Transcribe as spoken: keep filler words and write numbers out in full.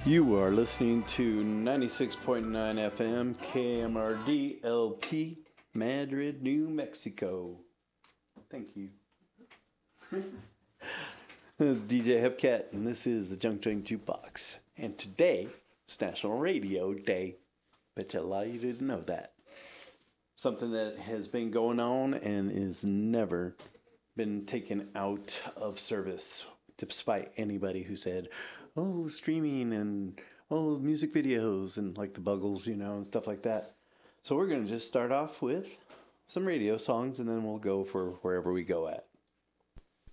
You are listening to ninety-six point nine F M K M R D L P, Madrid, New Mexico. Thank you. This is D J Hepcat, and this is the Junk Junk Jukebox. And today is National Radio Day. Bet you a lot you didn't know that. Something that has been going on and is never been taken out of service, despite anybody who said, oh, streaming and oh, music videos and like the Buggles, you know, and stuff like that. So we're going to just start off with some radio songs and then we'll go for wherever we go at.